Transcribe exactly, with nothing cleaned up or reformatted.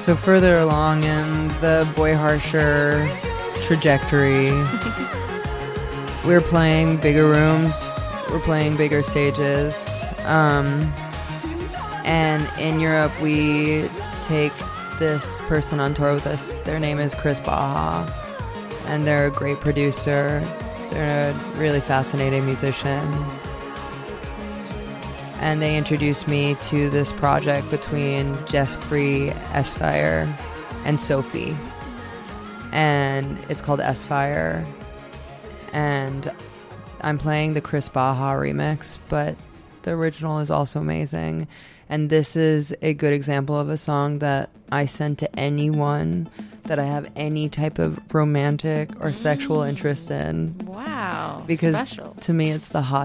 So further along in the Boy Harsher trajectory, we're playing bigger rooms, we're playing bigger stages, um, and in Europe we take this person on tour with us. Their name is Chris Baja, and they're a great producer. They're a really fascinating musician. And they introduced me to this project between Jeffrey Esfire and Sophie. And it's called Esfire. And I'm playing the Chris Baja remix, but the original is also amazing. And this is a good example of a song that I send to anyone that I have any type of romantic or sexual interest in. Wow. Because special. To me, it's the hot